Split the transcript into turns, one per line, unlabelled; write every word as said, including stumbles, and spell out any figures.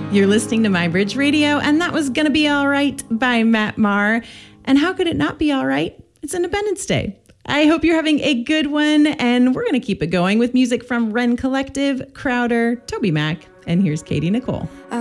You're listening to My Bridge Radio, and that was Gonna Be All Right by Matt Maher. And how could it not be all right? It's Independence Day. I hope you're having a good one, and we're going to keep it going with music from Wren Collective, Crowder, Toby Mac, and here's Katie Nicole.